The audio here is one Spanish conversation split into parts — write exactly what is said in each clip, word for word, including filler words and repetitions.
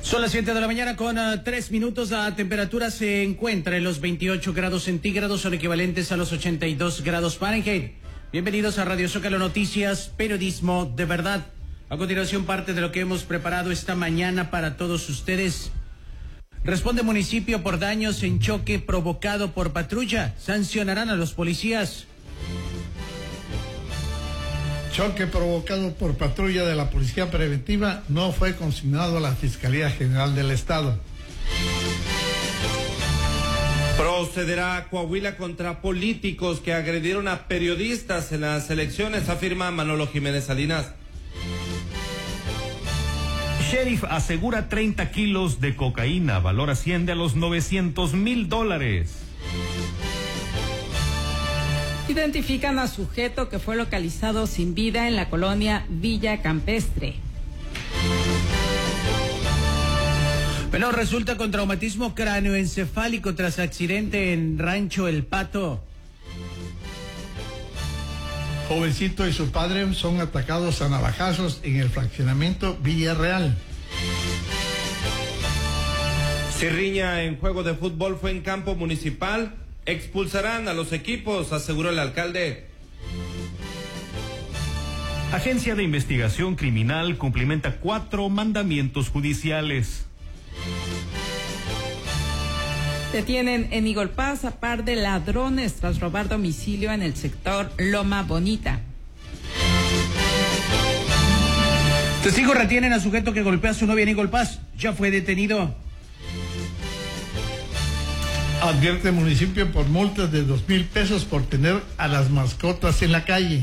Son las siete de la mañana con uh, tres minutos. La temperatura se encuentra en los veintiocho grados centígrados, son equivalentes a los ochenta y dos grados Fahrenheit. Bienvenidos a Radio Zócalo Noticias, periodismo de verdad. A continuación, parte de lo que hemos preparado esta mañana para todos ustedes. Responde municipio por daños en choque provocado por patrulla. Sancionarán a los policías. Choque provocado por patrulla de la Policía Preventiva no fue consignado a la Fiscalía General del Estado. Procederá Coahuila contra políticos que agredieron a periodistas en las elecciones, afirma Manolo Jiménez Salinas. Sheriff asegura treinta kilos de cocaína, valor asciende a los novecientos mil dólares. Identifican a sujeto que fue localizado sin vida en la colonia Villa Campestre. Pero resulta con traumatismo cráneoencefálico tras accidente en Rancho El Pato. Jovencito y su padre son atacados a navajazos en el fraccionamiento Villarreal. Sirriña en juego de fútbol fue en campo municipal. Expulsarán a los equipos, aseguró el alcalde. Agencia de Investigación Criminal cumplimenta cuatro mandamientos judiciales. Detienen en Igolpaz a par de ladrones tras robar domicilio en el sector Loma Bonita. Testigos retienen a sujeto que golpea a su novia en Igolpaz. Ya fue detenido. Advierte municipio por multas de dos mil pesos por tener a las mascotas en la calle.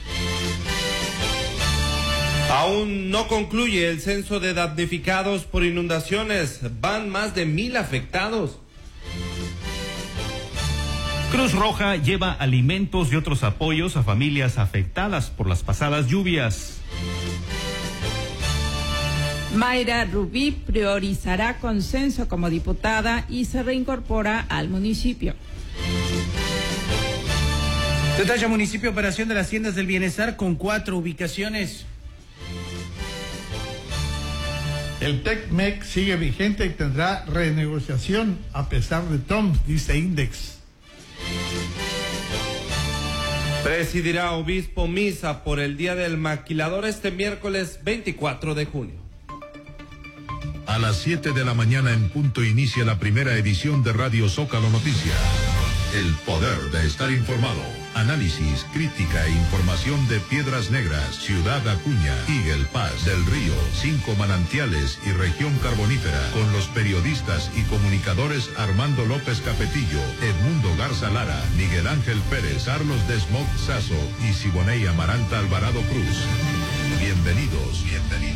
Aún no concluye el censo de damnificados por inundaciones. Van más de mil afectados. Cruz Roja lleva alimentos y otros apoyos a familias afectadas por las pasadas lluvias. Mayra Rubí priorizará consenso como diputada y se reincorpora al municipio. Detalla municipio operación de las tiendas del bienestar con cuatro ubicaciones. El TECMEC sigue vigente y tendrá renegociación a pesar de T O M S, dice Index. Presidirá obispo misa por el Día del Maquilador este miércoles veinticuatro de junio. A las siete de la mañana en punto inicia la primera edición de Radio Zócalo Noticias. El poder de estar informado. Análisis, crítica e información de Piedras Negras, Ciudad Acuña, Iguelpaz, Del Río, Cinco Manantiales y Región Carbonífera. Con los periodistas y comunicadores Armando López Capetillo, Edmundo Garza Lara, Miguel Ángel Pérez, Carlos Desmog Sazo y Siboney Amaranta Alvarado Cruz. Bienvenidos, bienvenidos.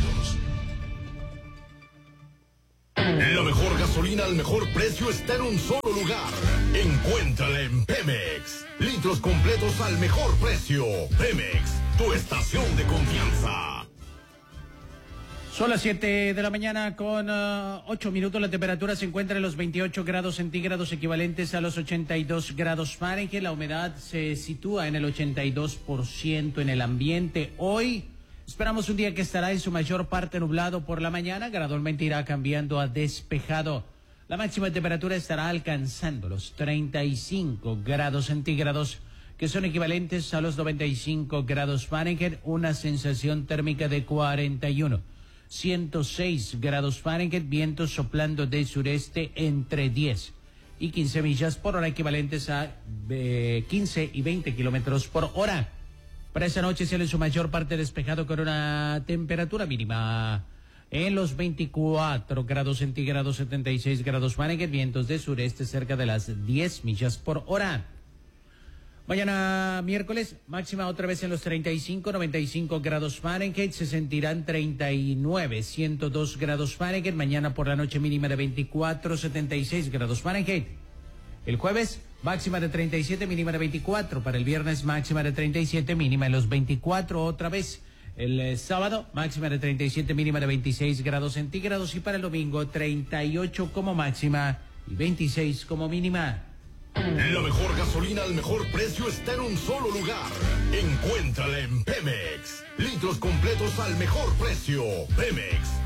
La mejor gasolina al mejor precio está en un solo lugar. Encuéntrala en Pemex. Litros completos al mejor precio. Pemex, tu estación de confianza. Son las siete de la mañana con uh, ocho minutos. La temperatura se encuentra en los veintiocho grados centígrados, equivalentes a los ochenta y dos grados Fahrenheit. La humedad se sitúa en el ochenta y dos por ciento en el ambiente. Hoy esperamos un día que estará en su mayor parte nublado por la mañana, gradualmente irá cambiando a despejado. La máxima temperatura estará alcanzando los treinta y cinco grados centígrados, que son equivalentes a los noventa y cinco grados Fahrenheit, una sensación térmica de cuarenta y uno. ciento seis grados Fahrenheit, vientos soplando de sureste entre diez y quince millas por hora, equivalentes a eh, quince y veinte kilómetros por hora. Para esta noche cielo en su mayor parte despejado con una temperatura mínima en los veinticuatro grados centígrados, setenta y seis grados Fahrenheit, vientos de sureste cerca de las diez millas por hora. Mañana miércoles, máxima otra vez en los treinta y cinco, noventa y cinco grados Fahrenheit, se sentirán treinta y nueve, ciento dos grados Fahrenheit. Mañana por la noche mínima de veinticuatro, setenta y seis grados Fahrenheit. El jueves, máxima de treinta y siete, mínima de veinticuatro. Para el viernes, máxima de treinta y siete, mínima en los veinticuatro otra vez. El eh, sábado, máxima de treinta y siete, mínima de veintiséis grados centígrados. Y para el domingo, treinta y ocho como máxima y veintiséis como mínima. La mejor gasolina al mejor precio está en un solo lugar. Encuéntrala en Pemex. Litros completos al mejor precio. Pemex,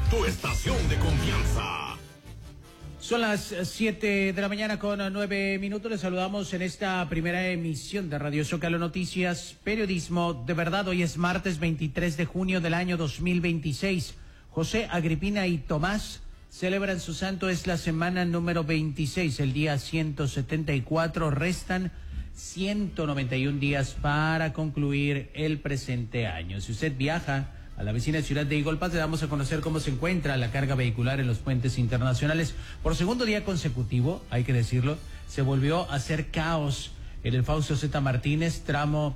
tu estación de confianza. Son las siete de la mañana con nueve minutos. Les saludamos en esta primera emisión de Radio Zócalo Noticias, periodismo de verdad. Hoy es martes veintitrés de junio del año dos mil veintiséis. José, Agripina y Tomás celebran su santo. Es la semana número veintiséis, el día ciento setenta y cuatro. Restan ciento noventa y un días para concluir el presente año. Si usted viaja a la vecina ciudad de Eagle Pass, le damos a conocer cómo se encuentra la carga vehicular en los puentes internacionales. Por segundo día consecutivo, hay que decirlo, se volvió a hacer caos en el Fausto Z. Martínez, tramo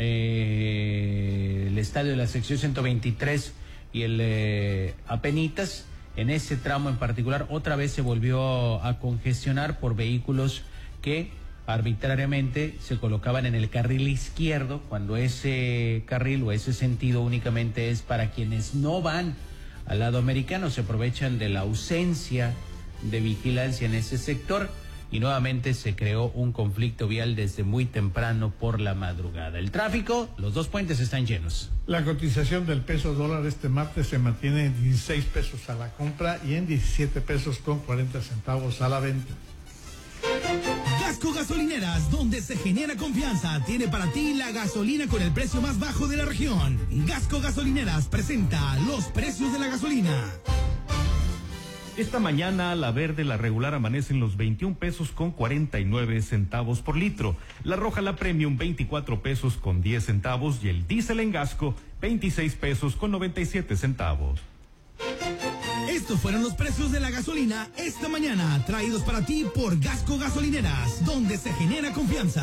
eh, el estadio de la sección ciento veintitrés y el eh, Apenitas. En ese tramo en particular, otra vez se volvió a congestionar por vehículos que arbitrariamente se colocaban en el carril izquierdo, cuando ese carril o ese sentido únicamente es para quienes no van al lado americano. Se aprovechan de la ausencia de vigilancia en ese sector y nuevamente se creó un conflicto vial desde muy temprano por la madrugada. El tráfico, los dos puentes están llenos. La cotización del peso dólar este martes se mantiene en dieciséis pesos a la compra y en diecisiete pesos con cuarenta centavos a la venta. Gasco Gasolineras, donde se genera confianza, tiene para ti la gasolina con el precio más bajo de la región. Gasco Gasolineras presenta los precios de la gasolina. Esta mañana la verde, la regular, amanece en los veintiún pesos con cuarenta y nueve centavos por litro. La roja, la premium, veinticuatro pesos con diez centavos. Y el diésel en Gasco, veintiséis pesos con noventa y siete centavos. Estos fueron los precios de la gasolina esta mañana, traídos para ti por Gasco Gasolineras, donde se genera confianza.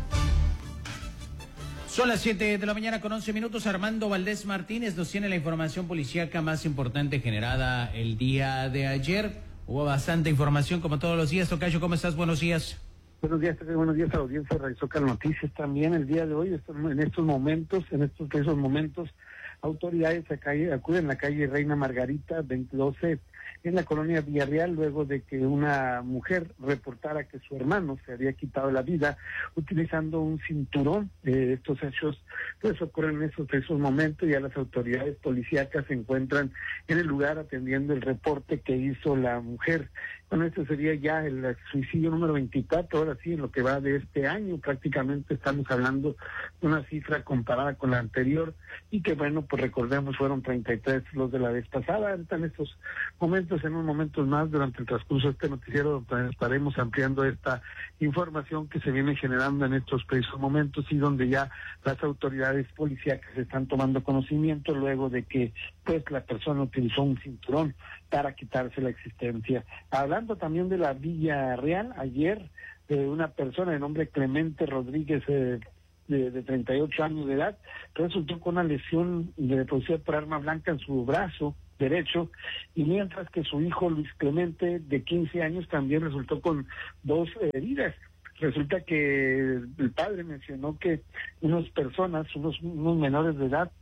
Son las siete de la mañana con once minutos. Armando Valdés Martínez nos tiene la información policíaca más importante generada el día de ayer. Hubo bastante información como todos los días. Tocayo, ¿cómo estás? Buenos días. Buenos días, buenos días a la audiencia de Radio Zócalo Noticias. También el día de hoy, en estos momentos, en estos esos momentos, autoridades acuden a la calle Reina Margarita, veintidós C, en la colonia Villarreal, luego de que una mujer reportara que su hermano se había quitado la vida utilizando un cinturón. Eh, estos hechos pues ocurren en esos, esos momentos. Ya las autoridades policíacas se encuentran en el lugar atendiendo el reporte que hizo la mujer. Bueno, este sería ya el suicidio número veinticuatro, ahora sí, en lo que va de este año. Prácticamente estamos hablando de una cifra comparada con la anterior y que, bueno, pues recordemos, fueron treinta y tres los de la vez pasada. En estos momentos, en unos momentos más, durante el transcurso de este noticiero, estaremos ampliando esta información que se viene generando en estos precisos momentos y donde ya las autoridades policíacas están tomando conocimiento luego de que, pues, la persona utilizó un cinturón para quitarse la existencia. Hablando también de la Villa Real, ayer eh, una persona de nombre Clemente Rodríguez, eh, de, de treinta y ocho años de edad, resultó con una lesión de producida por arma blanca en su brazo derecho, y mientras que su hijo Luis Clemente, de quince años, también resultó con dos eh, heridas. Resulta que el padre mencionó que unas personas, unos, unos menores de edad,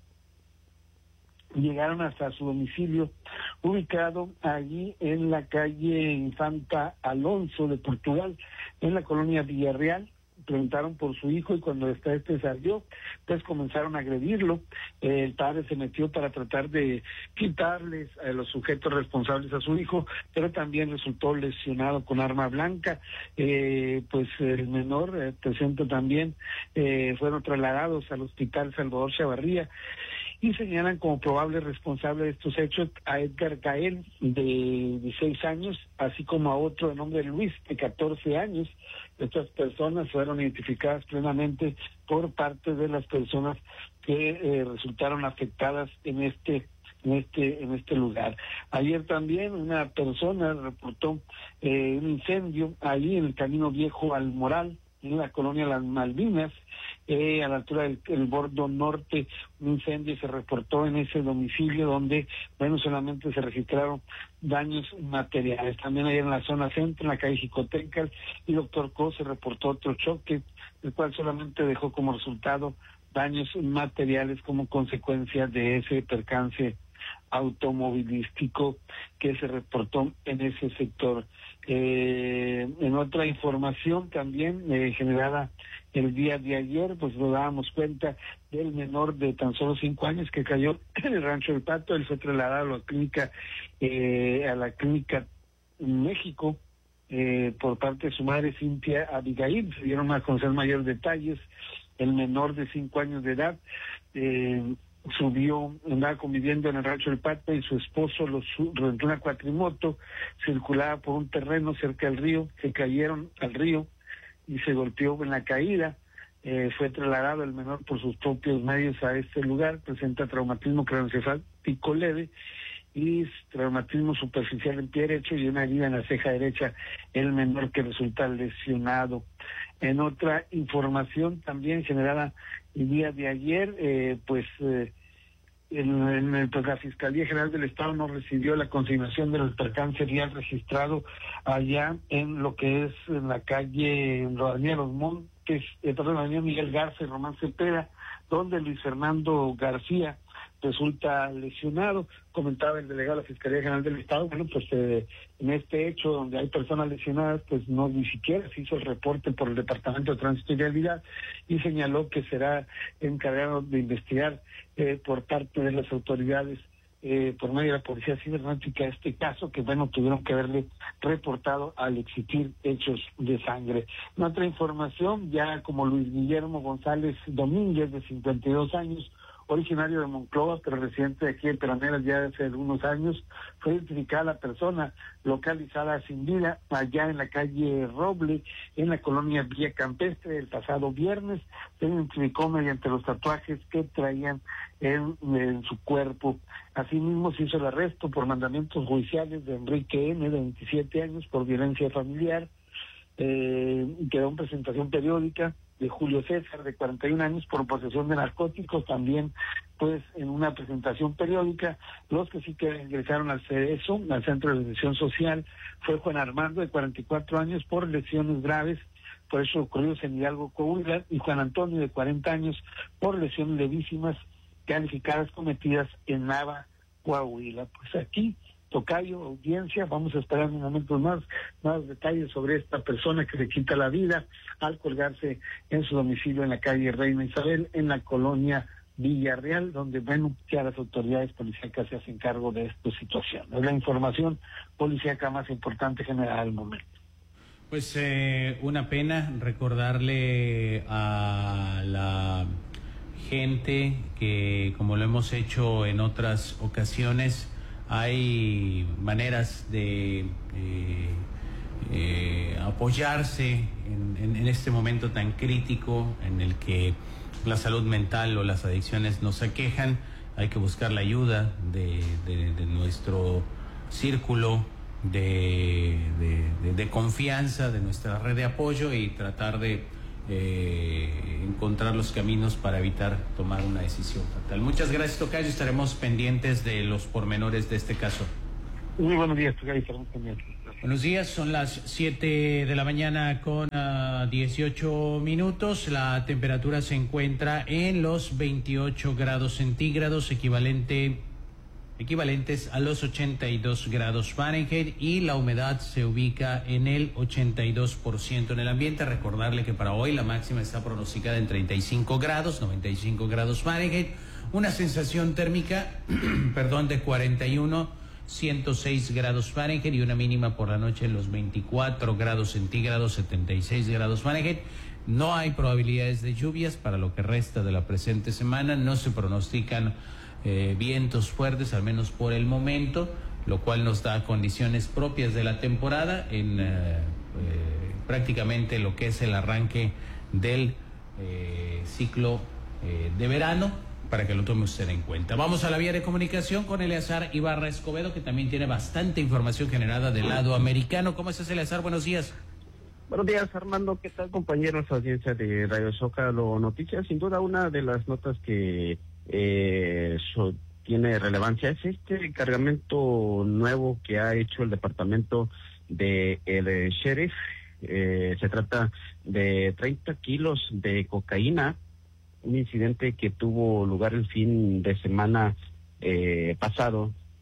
llegaron hasta su domicilio, ubicado allí en la calle Infanta Alonso de Portugal, en la colonia Villarreal. Preguntaron por su hijo y cuando este, este salió, pues comenzaron a agredirlo. Eh, el padre se metió para tratar de quitarles a los sujetos responsables a su hijo, pero también resultó lesionado con arma blanca. Eh, pues el menor eh, presente también eh, fueron trasladados al hospital Salvador Chavarría y señalan como probable responsable de estos hechos a Edgar Gael, de dieciséis años, así como a otro de nombre Luis, de catorce años. Estas personas fueron identificadas plenamente por parte de las personas que eh, resultaron afectadas en este en este en este lugar. Ayer también una persona reportó eh, un incendio ahí en el Camino Viejo al Moral, en la colonia Las Malvinas, eh, a la altura del el bordo norte. Un incendio se reportó en ese domicilio donde, bueno, solamente se registraron daños materiales. También ahí en la zona centro, en la calle Jicotencal y Doctor Co, se reportó otro choque, el cual solamente dejó como resultado daños materiales como consecuencia de ese percance automovilístico que se reportó en ese sector. Eh, en otra información también eh, generada el día de ayer, pues nos dábamos cuenta del menor de tan solo cinco años que cayó en el Rancho del Pato. Él fue trasladado a la clínica, eh, a la clínica México, eh, por parte de su madre Cintia Abigail. Se dieron a conocer mayores detalles. El menor de cinco años de edad eh, subió, andaba conviviendo en el Rancho del Pato y su esposo lo rentó una cuatrimoto, circulaba por un terreno cerca del río, se cayeron al río y se golpeó en la caída. Eh, fue trasladado el menor por sus propios medios a este lugar, presenta traumatismo craneoencefálico leve y traumatismo superficial en pie derecho y una herida en la ceja derecha, el menor que resulta lesionado. En otra información también generada el día de ayer, eh, pues, eh, en, en el, pues la Fiscalía General del Estado no recibió la consignación del percance vial registrado allá en lo que es en la calle, en la avenida Los Montes, eh, perdón, la avenida Miguel Garza y Román Cepeda, donde Luis Fernando García resulta lesionado. Comentaba el delegado de la Fiscalía General del Estado, bueno, pues eh, en este hecho donde hay personas lesionadas, pues no ni siquiera se hizo el reporte por el Departamento de Tránsito y Vialidad, y señaló que será encargado de investigar eh, por parte de las autoridades eh, por medio de la Policía Cibernética este caso, que bueno, tuvieron que haberle reportado al existir hechos de sangre. En otra información, ya como Luis Guillermo González Domínguez, de cincuenta y dos años, originario de Monclova, pero residente de aquí en Peraneras ya hace algunos años, fue identificada la persona localizada sin vida allá en la calle Roble, en la colonia Villa Campestre, el pasado viernes. Se identificó mediante los tatuajes que traían en, en su cuerpo. Asimismo se hizo el arresto por mandamientos judiciales de Enrique N., de veintisiete años, por violencia familiar. Eh, quedó en presentación periódica de Julio César, de cuarenta y un años, por posesión de narcóticos, también pues en una presentación periódica. Los que sí que ingresaron al CESO, al Centro de Atención Social, fue Juan Armando, de cuarenta y cuatro años, por lesiones graves, por eso ocurridos en Hidalgo, Coahuila, y Juan Antonio, de cuarenta años, por lesiones levísimas calificadas cometidas en Nava, Coahuila. Pues aquí, tocayo, audiencia, vamos a esperar un momento más, más detalles sobre esta persona que se quita la vida al colgarse en su domicilio en la calle Reina Isabel, en la colonia Villarreal, donde, bueno, ya las autoridades policíacas se hacen cargo de esta situación. Es la información policíaca más importante generada al momento. Pues eh, una pena recordarle a la gente que, como lo hemos hecho en otras ocasiones, hay maneras de eh, eh, apoyarse en, en, en este momento tan crítico en el que la salud mental o las adicciones nos aquejan. Hay que buscar la ayuda de, de, de nuestro círculo de, de, de, de confianza, de nuestra red de apoyo, y tratar de Eh, encontrar los caminos para evitar tomar una decisión fatal. Muchas gracias, tocayo. Estaremos pendientes de los pormenores de este caso. Muy buenos días, tocayo. Estaremos pendientes. Buenos días, son las siete de la mañana con uh, dieciocho minutos. La temperatura se encuentra en los veintiocho grados centígrados, equivalente equivalentes a los ochenta y dos grados Fahrenheit, y la humedad se ubica en el ochenta y dos por ciento en el ambiente. Recordarle que para hoy la máxima está pronosticada en treinta y cinco grados, noventa y cinco grados Fahrenheit, una sensación térmica, perdón, de cuarenta y uno, ciento seis grados Fahrenheit, y una mínima por la noche en los veinticuatro grados centígrados, setenta y seis grados Fahrenheit. No hay probabilidades de lluvias para lo que resta de la presente semana, no se pronostican Eh, vientos fuertes, al menos por el momento, lo cual nos da condiciones propias de la temporada en eh, eh, prácticamente lo que es el arranque del eh, ciclo eh, de verano, para que lo tome usted en cuenta. Vamos a la vía de comunicación con Eleazar Ibarra Escobedo, que también tiene bastante información generada del lado americano. ¿Cómo estás, Eleazar? Buenos días. Buenos días, Armando. ¿Qué tal, compañeros? Audiencia de Radio Zócalo Noticias. Sin duda, una de las notas que eh, so, tiene relevancia es este cargamento nuevo que ha hecho el departamento de el sheriff. Eh, se trata de treinta kilos de cocaína, un incidente que tuvo lugar el fin de semana eh, pasado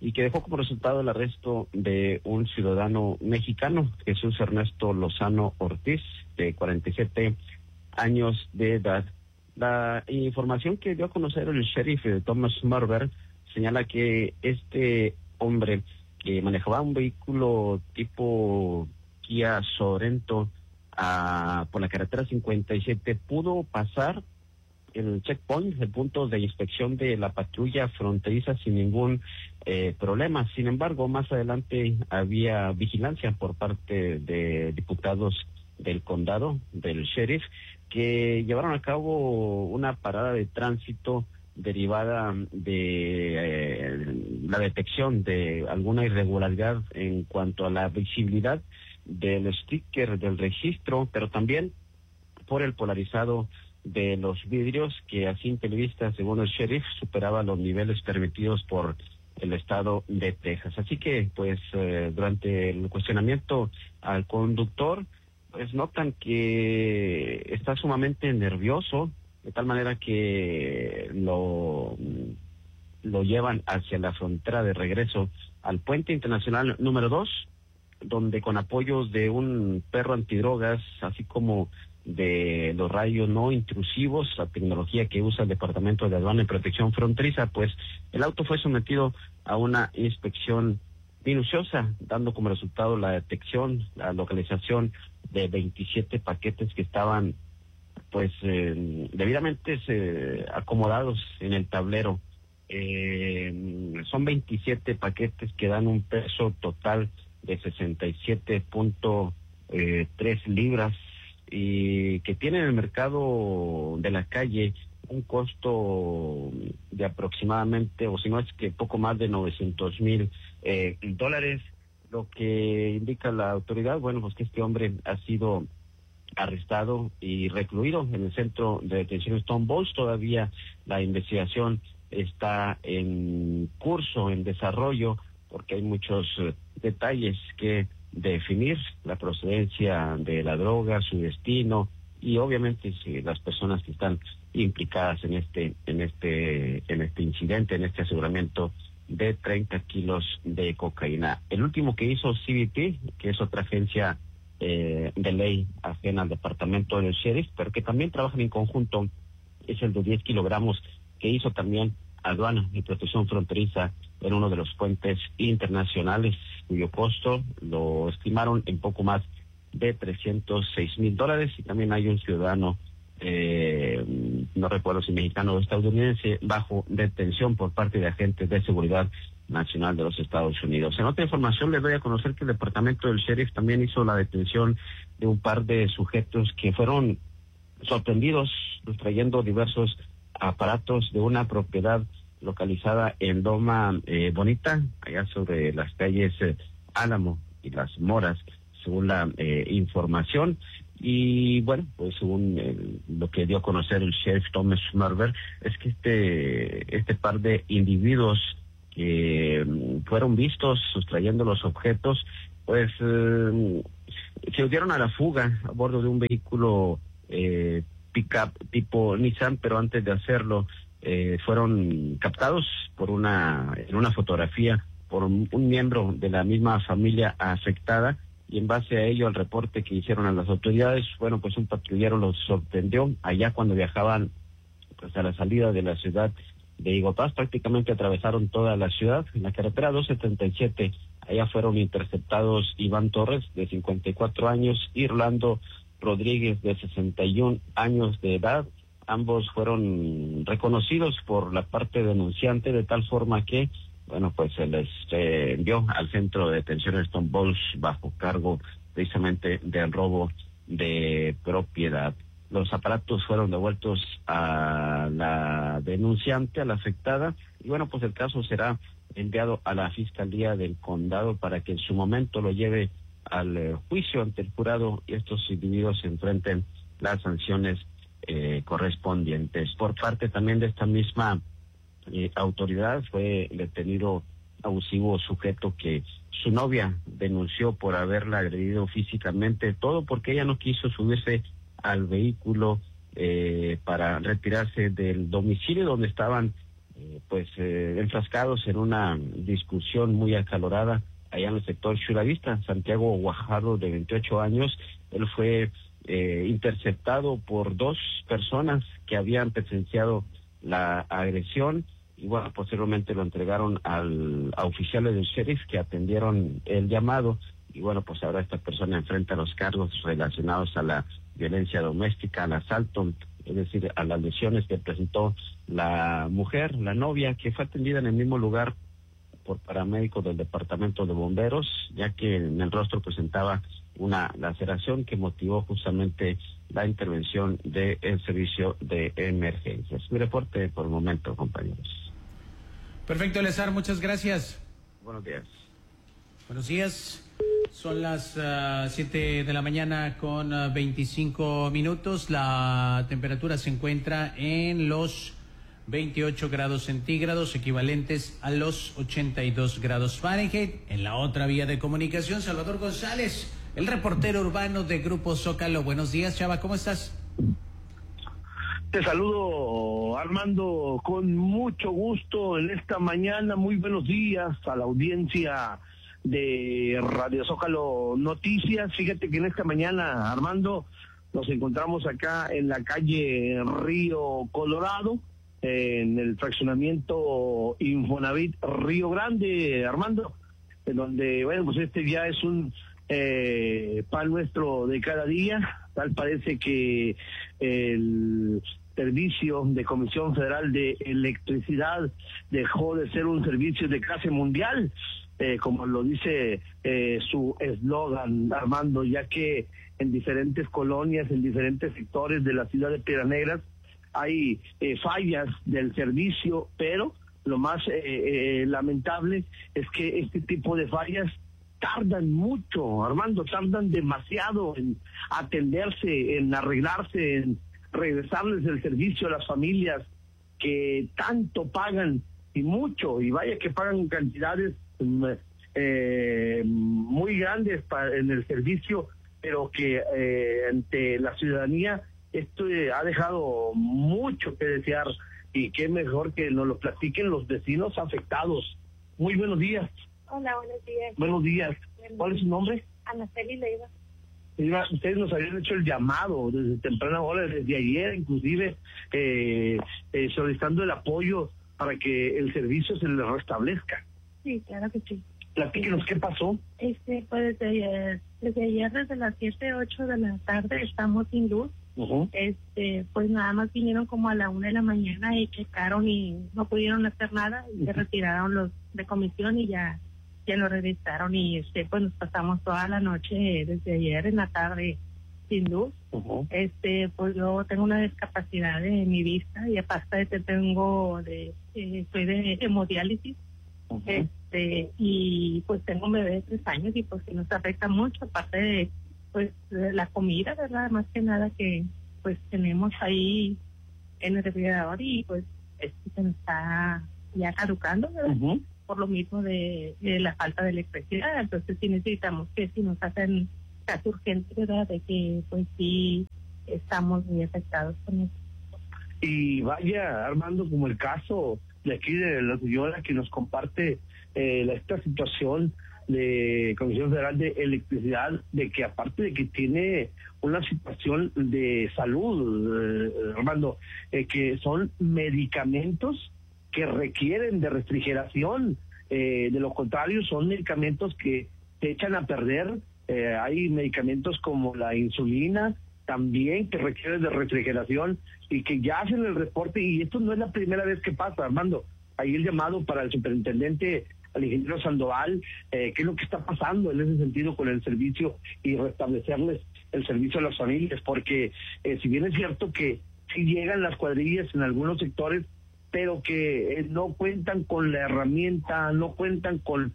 y que dejó como resultado el arresto de un ciudadano mexicano, Jesús Ernesto Lozano Ortiz, de cuarenta y siete años de edad. La información que dio a conocer el sheriff Thomas Marver señala que este hombre que manejaba un vehículo tipo Kia Sorento a, por la carretera cincuenta y siete pudo pasar el checkpoint, el punto de inspección de la patrulla fronteriza sin ningún eh, problema. Sin embargo, más adelante había vigilancia por parte de diputados del condado, del sheriff, que llevaron a cabo una parada de tránsito derivada de eh, la detección de alguna irregularidad en cuanto a la visibilidad del sticker del registro, pero también por el polarizado de los vidrios, que a simple vista, según el sheriff, superaba los niveles permitidos por el estado de Texas. Así que, pues, eh, durante el cuestionamiento al conductor, pues notan que está sumamente nervioso, de tal manera que lo, lo llevan hacia la frontera de regreso al puente internacional número dos, donde con apoyos de un perro antidrogas, así como de los rayos no intrusivos, la tecnología que usa el Departamento de Aduana y Protección Fronteriza, pues el auto fue sometido a una inspección minuciosa, dando como resultado la detección, la localización de veintisiete paquetes que estaban pues eh, debidamente eh, acomodados en el tablero. Eh, son veintisiete paquetes que dan un peso total de sesenta y siete punto tres libras y que tienen en el mercado de la calle un costo de aproximadamente, o si no es que poco más de novecientos mil eh, dólares, lo que indica la autoridad, bueno, pues que este hombre ha sido arrestado y recluido en el centro de detención Stone Balls. Todavía la investigación está en curso, en desarrollo, porque hay muchos eh, detalles que definir, la procedencia de la droga, su destino y obviamente si las personas que están implicadas en este en este en este incidente, en este aseguramiento de treinta kilos de cocaína. El último que hizo C B P, que es otra agencia eh, de ley ajena al departamento del sheriff, pero que también trabajan en conjunto, es el de diez kilogramos que hizo también Aduana y Protección Fronteriza en uno de los puentes internacionales, cuyo costo lo estimaron en poco más de trescientos seis mil dólares. Y también hay un ciudadano, eh, no recuerdo si mexicano o estadounidense, bajo detención por parte de agentes de seguridad nacional de los Estados Unidos. En otra información les doy a conocer que el departamento del sheriff también hizo la detención de un par de sujetos que fueron sorprendidos trayendo diversos aparatos de una propiedad localizada en Loma eh, Bonita, allá sobre las calles eh, Álamo y Las Moras, según la eh, información. Y bueno, pues según eh, lo que dio a conocer el sheriff Thomas Marver, es que este este par de individuos que eh, fueron vistos sustrayendo los objetos, pues eh, se dieron a la fuga a bordo de un vehículo eh, pick-up tipo Nissan, pero antes de hacerlo eh, fueron captados por una en una fotografía por un, un miembro de la misma familia afectada, y en base a ello, al reporte que hicieron a las autoridades, bueno, pues un patrullero los sorprendió allá cuando viajaban pues a la salida de la ciudad de Igotás. Prácticamente atravesaron toda la ciudad en la carretera doscientos setenta y siete. Allá fueron interceptados Iván Torres, de cincuenta y cuatro años, y Rolando Rodríguez, de sesenta y un años de edad. Ambos fueron reconocidos por la parte denunciante, de tal forma que, bueno, pues se les eh, envió al centro de detención Stone Balls bajo cargo precisamente del robo de propiedad. Los aparatos fueron devueltos a la denunciante, a la afectada, y bueno, pues el caso será enviado a la Fiscalía del Condado para que en su momento lo lleve al eh, juicio ante el jurado y estos individuos se enfrenten las sanciones eh, correspondientes. Por parte también de esta misma eh, autoridad fue detenido abusivo sujeto que su novia denunció por haberla agredido físicamente, todo porque ella no quiso subirse al vehículo eh, para retirarse del domicilio donde estaban eh, pues eh, enfrascados en una discusión muy acalorada allá en el sector Chulavista. Santiago Guajardo, de veintiocho años, él fue eh, interceptado por dos personas que habían presenciado la agresión y bueno, posteriormente lo entregaron al, a oficiales del sheriff que atendieron el llamado y bueno, pues ahora esta persona enfrenta los cargos relacionados a la violencia doméstica, al asalto, es decir, a las lesiones que presentó la mujer, la novia, que fue atendida en el mismo lugar por paramédicos del departamento de bomberos, ya que en el rostro presentaba una laceración que motivó justamente la intervención del servicio de emergencias. Mi reporte por el momento, compañeros. Perfecto, Eleazar, muchas gracias. Buenos días. Buenos días. Son las uh, siete de la mañana con uh, veinticinco minutos. La temperatura se encuentra en los veintiocho grados centígrados, equivalentes a los ochenta y dos grados Fahrenheit. En la otra vía de comunicación, Salvador González, el reportero urbano de Grupo Zócalo. Buenos días, Chava, ¿cómo estás? Te saludo, Armando, con mucho gusto en esta mañana. Muy buenos días a la audiencia de Radio Zócalo Noticias. Fíjate que en esta mañana, Armando, nos encontramos acá en la calle Río Colorado, en el fraccionamiento Infonavit Río Grande, Armando, en donde, bueno, pues este ya es un eh, pan nuestro de cada día. Tal parece que el servicio de Comisión Federal de Electricidad dejó de ser un servicio de clase mundial, eh, como lo dice eh, su eslogan, Armando, ya que en diferentes colonias, en diferentes sectores de la ciudad de Piedras Negras, hay eh, fallas del servicio, pero lo más eh, eh, lamentable es que este tipo de fallas tardan mucho, Armando, tardan demasiado en atenderse, en arreglarse, en regresarles el servicio a las familias que tanto pagan y mucho, y vaya que pagan cantidades eh, muy grandes para, en el servicio, pero que eh, ante la ciudadanía esto eh, ha dejado mucho que desear, y qué mejor que nos lo platiquen los vecinos afectados. Muy buenos días. Hola, buenos días. Buenos días. Buenos ¿Cuál es su nombre? Anaceli Leiva. Leiva, ustedes nos habían hecho el llamado desde temprana hora, desde ayer inclusive, eh, eh, solicitando el apoyo para que el servicio se les restablezca. Sí, claro que sí. Platíquenos, ¿qué pasó? Este, pues desde ayer, desde ayer, desde las siete, ocho de la tarde estamos sin luz. Uh-huh. Este, pues nada más vinieron como a la una de la mañana y checaron y no pudieron hacer nada y uh-huh. se retiraron los de comisión y ya ya lo revisaron y este pues nos pasamos toda la noche desde ayer en la tarde sin luz. Uh-huh. Este, pues yo tengo una discapacidad de mi vista y aparte de que tengo de eh, soy de hemodiálisis. Uh-huh. Este, y pues tengo un bebé de tres años y pues que nos afecta mucho, aparte de pues de la comida, ¿verdad? Más que nada que pues tenemos ahí en el refrigerador y pues este se nos está ya caducando, ¿verdad? Uh-huh. Por lo mismo de, de la falta de electricidad. Entonces sí necesitamos que si nos hacen caso urgente, ¿verdad? De que pues sí estamos muy afectados con eso. Y vaya, Armando, como el caso de aquí de la señora que nos comparte eh, esta situación de Comisión Federal de Electricidad, de que aparte de que tiene una situación de salud, eh, Armando, eh, que son medicamentos que requieren de refrigeración, eh, de lo contrario son medicamentos que se echan a perder. Eh, hay medicamentos como la insulina también que requieren de refrigeración y que ya hacen el reporte, y esto no es la primera vez que pasa, Armando. Ahí el llamado para el superintendente, al ingeniero Sandoval, eh, qué es lo que está pasando en ese sentido con el servicio y restablecerles el servicio a las familias, porque eh, si bien es cierto que sí llegan las cuadrillas en algunos sectores, pero que eh, no cuentan con la herramienta, no cuentan con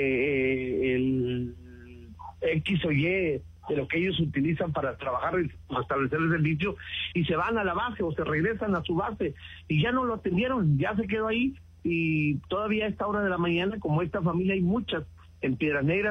eh, el X o Y de lo que ellos utilizan para trabajar y restablecer el servicio, y se van a la base o se regresan a su base y ya no lo atendieron, ya se quedó ahí. Y todavía a esta hora de la mañana, como esta familia, hay muchas en Piedras Negras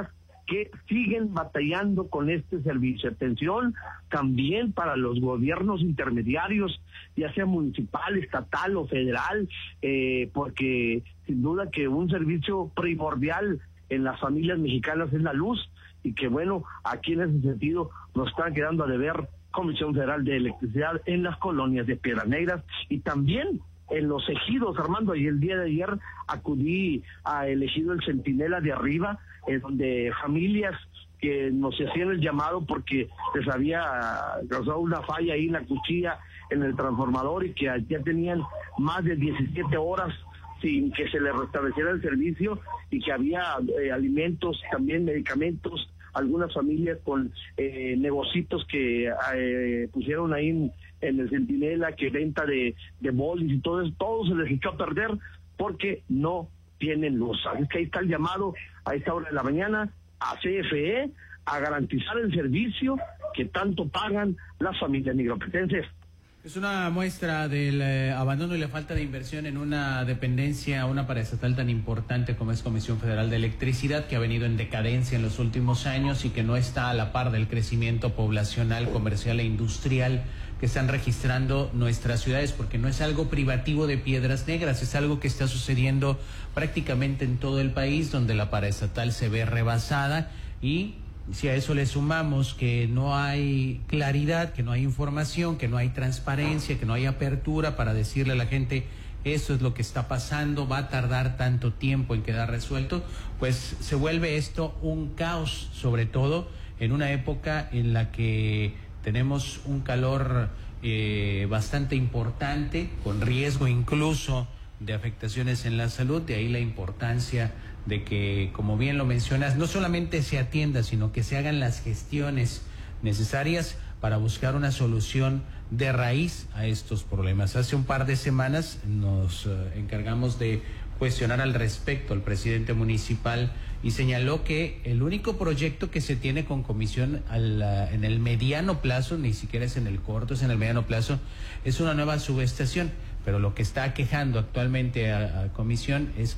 que siguen batallando con este servicio. Atención también para los gobiernos intermediarios, ya sea municipal, estatal o federal, eh, porque sin duda que un servicio primordial en las familias mexicanas es la luz, y que bueno, aquí en ese sentido nos están quedando a deber Comisión Federal de Electricidad en las colonias de Piedras Negras y también en los ejidos, Armando. Y el día de ayer acudí a el ejido El Centinela de Arriba, en donde familias que nos hacían el llamado porque les había causado una falla ahí en la cuchilla, en el transformador, y que ya tenían más de diecisiete horas sin que se les restableciera el servicio, y que había eh, alimentos, también medicamentos, algunas familias con eh, negocios que eh, pusieron ahí en, en el Centinela, que venta de, de bolis y todo eso, todo se les echó a perder porque no tienen luz. Así que ahí está el llamado a esta hora de la mañana a C F E a garantizar el servicio que tanto pagan las familias nigropetenses. Es una muestra del eh, abandono y la falta de inversión en una dependencia, una paraestatal tan importante como es Comisión Federal de Electricidad, que ha venido en decadencia en los últimos años y que no está a la par del crecimiento poblacional, comercial e industrial que están registrando nuestras ciudades, porque no es algo privativo de Piedras Negras, es algo que está sucediendo prácticamente en todo el país, donde la paraestatal se ve rebasada. Y si a eso le sumamos que no hay claridad, que no hay información, que no hay transparencia, que no hay apertura para decirle a la gente eso es lo que está pasando, va a tardar tanto tiempo en quedar resuelto, pues se vuelve esto un caos, sobre todo en una época en la que tenemos un calor eh, bastante importante, con riesgo incluso de afectaciones en la salud. De ahí la importancia de que, como bien lo mencionas, no solamente se atienda, sino que se hagan las gestiones necesarias para buscar una solución de raíz a estos problemas. Hace un par de semanas nos uh, encargamos de cuestionar al respecto al presidente municipal, y señaló que el único proyecto que se tiene con Comisión al, uh, en el mediano plazo, ni siquiera es en el corto, es en el mediano plazo, es una nueva subestación. Pero lo que está aquejando actualmente a, a Comisión es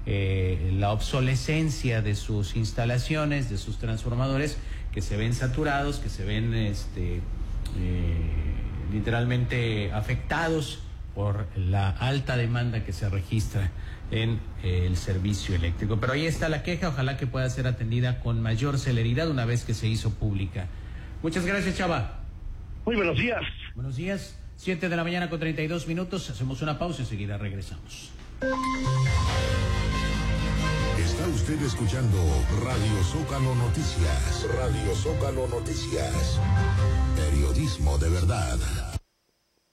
Eh, la obsolescencia de sus instalaciones, de sus transformadores, que se ven saturados, que se ven este, eh, literalmente afectados por la alta demanda que se registra en eh, el servicio eléctrico. Pero ahí está la queja, ojalá que pueda ser atendida con mayor celeridad una vez que se hizo pública. Muchas gracias, Chava. Muy buenos días. Buenos días, siete de la mañana con treinta y dos minutos, hacemos una pausa y enseguida regresamos. Está usted escuchando Radio Zócalo Noticias. Radio Zócalo Noticias. Periodismo de verdad.